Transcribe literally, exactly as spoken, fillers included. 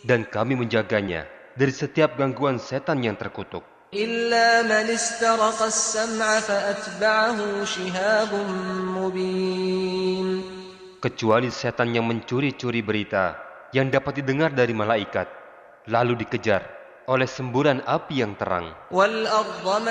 Dan kami menjaganya dari setiap gangguan setan yang terkutuk. إلا من استرق السمع فأتبعه شهاب مبين. Kecuali setan yang mencuri-curi berita yang dapat didengar dari malaikat, lalu dikejar oleh semburan api yang terang. والأرض